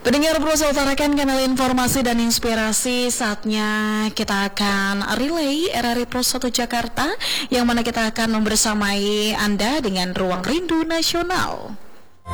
Pendengar berusaha utarakan kanal informasi dan inspirasi. Saatnya kita akan relay RRI Pro 1 Jakarta, yang mana kita akan membersamai Anda dengan Ruang Rindu Nasional.